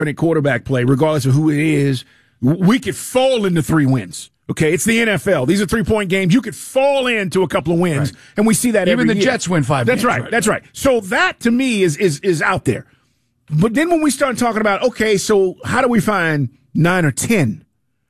quarterback play, regardless of who it is, we could fall into 3 wins. Okay, it's the NFL. These are 3-point games. You could fall into a couple of wins, and we see that even every the year. Jets win 5 games. That's right. So that, to me, is out there. But then when we start talking about, okay, so how do we find 9 or 10?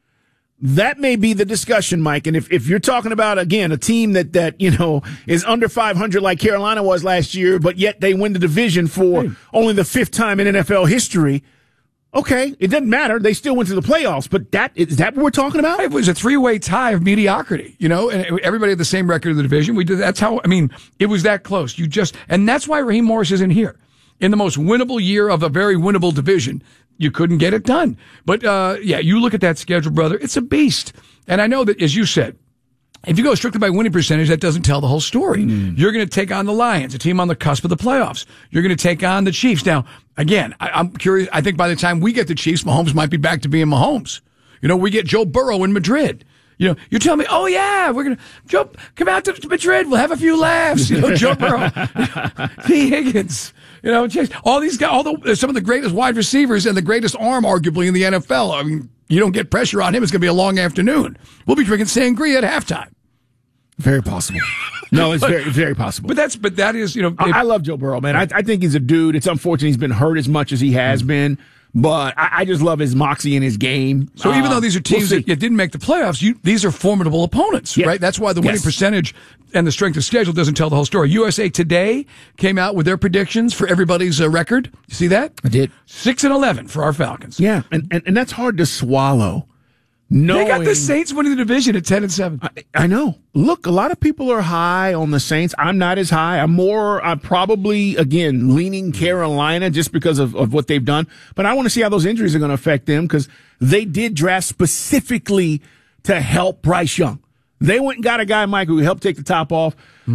That may be the discussion, Mike. And if you're talking about, again, a team that is under 500 like Carolina was last year, but yet they win the division for only the 5th time in NFL history, okay, it doesn't matter. They still went to the playoffs. But is that what we're talking about? It was a 3-way tie of mediocrity, and everybody had the same record in the division. It was that close. And that's why Raheem Morris isn't here. In the most winnable year of a very winnable division, you couldn't get it done. But, you look at that schedule, brother, it's a beast. And I know that, as you said, if you go strictly by winning percentage, that doesn't tell the whole story. You're going to take on the Lions, a team on the cusp of the playoffs. You're going to take on the Chiefs. Now, again, I'm curious. I think by the time we get the Chiefs, Mahomes might be back to being Mahomes. We get Joe Burrow in Madrid. You're telling me, oh, yeah, we're going to come out to Madrid. We'll have a few laughs. Joe Burrow, T. Higgins, all these guys, some of the greatest wide receivers and the greatest arm, arguably, in the NFL. I mean, you don't get pressure on him, it's going to be a long afternoon. We'll be drinking sangria at halftime. Very possible. No, it's very, very possible. But that is, I love Joe Burrow, man. I think he's a dude. It's unfortunate he's been hurt as much as he has been. But I just love his moxie in his game. So even though these are teams that didn't make the playoffs, these are formidable opponents, right? That's why the winning percentage and the strength of schedule doesn't tell the whole story. USA Today came out with their predictions for everybody's record. You see that? I did. 6-11 for our Falcons. Yeah, and that's hard to swallow. They got the Saints winning the division at 10-7. I know. Look, a lot of people are high on the Saints. I'm not as high. I'm probably, again, leaning Carolina just because of what they've done. But I want to see how those injuries are going to affect them because they did draft specifically to help Bryce Young. They went and got a guy, Mike, who helped take the top off.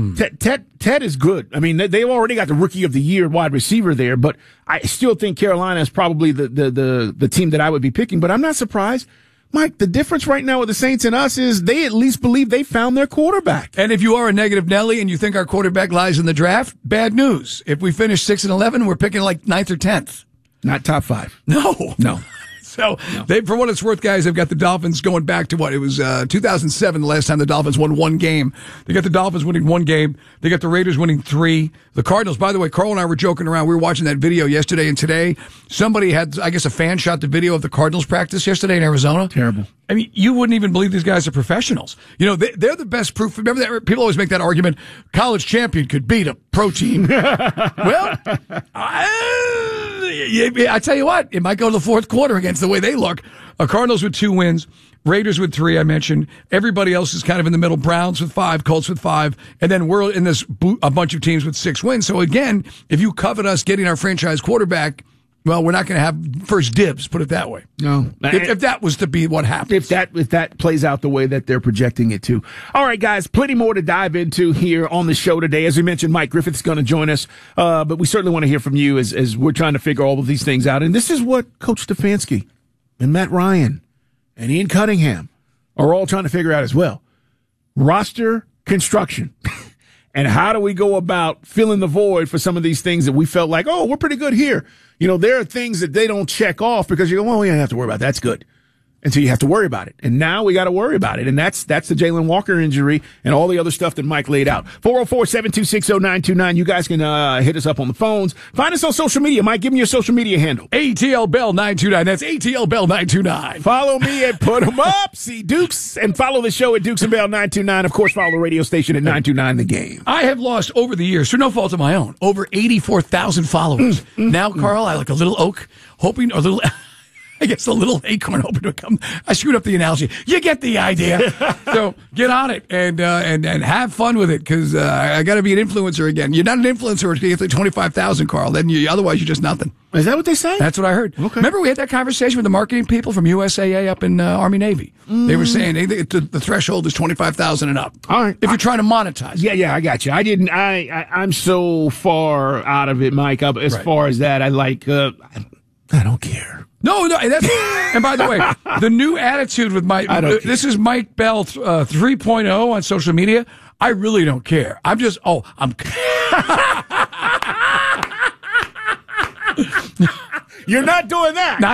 Ted is good. I mean, they've already got the Rookie of the Year wide receiver there, but I still think Carolina is probably the team that I would be picking. But I'm not surprised. Mike, the difference right now with the Saints and us is they at least believe they found their quarterback. And if you are a negative Nelly and you think our quarterback lies in the draft, bad news. If we finish 6-11, we're picking like 9th or 10th. Not top 5. No. So, for what it's worth, guys, they've got the Dolphins going back to it was 2007, the last time the Dolphins won 1 game. They got the Dolphins winning 1 game. They got the Raiders winning 3. The Cardinals, by the way, Carl and I were joking around. We were watching that video yesterday and today. Somebody had, I guess, a fan shot the video of the Cardinals practice yesterday in Arizona. Terrible. I mean, you wouldn't even believe these guys are professionals. They're the best proof. Remember that? People always make that argument. College champion could beat a pro team. Well, I tell you what, it might go to the 4th quarter against the way they look. Cardinals with 2 wins, Raiders with 3, I mentioned. Everybody else is kind of in the middle. Browns with 5, Colts with 5, and then we're in this a bunch of teams with 6 wins. So again, if you covet us getting our franchise quarterback, well, we're not going to have first dibs, put it that way. No. If that was to be what happened. If that plays out the way that they're projecting it to. All right, guys, plenty more to dive into here on the show today. As we mentioned, Mike Griffith's going to join us, but we certainly want to hear from you as we're trying to figure all of these things out. And this is what Coach Stefanski and Matt Ryan and Ian Cunningham are all trying to figure out as well. Roster construction. And how do we go about filling the void for some of these things that we felt like, oh, we're pretty good here. There are things that they don't check off because you go, well, we don't have to worry about it. That's good. Until you have to worry about it. And now we got to worry about it. And that's the Jalen Walker injury and all the other stuff that Mike laid out. 404-726-0929. You guys can hit us up on the phones. Find us on social media. Mike, give me your social media handle. ATL Bell 929. That's ATL Bell 929. Follow me at Put 'em Up. See Dukes. And follow the show at Dukes and Bell 929. Of course, follow the radio station at 929 The Game. I have lost over the years, through no fault of my own, over 84,000 followers. Now, Carl, I like a little oak, hoping, or a little... I guess a little acorn hoping to come. I screwed up the analogy. You get the idea. So get on it and have fun with it because I got to be an influencer again. You're not an influencer until you get to 25,000, Carl. Then otherwise you're just nothing. Is that what they say? That's what I heard. Okay. Remember we had that conversation with the marketing people from USAA up in Army Navy. They were saying the threshold is 25,000 and up. All right. If you're trying to monetize. Yeah, I got you. I'm so far out of it, Mike. As far as that, I don't care. No, and by the way, the new attitude with this is Mike Bell 3.0 on social media. I really don't care. I'm You're not doing that.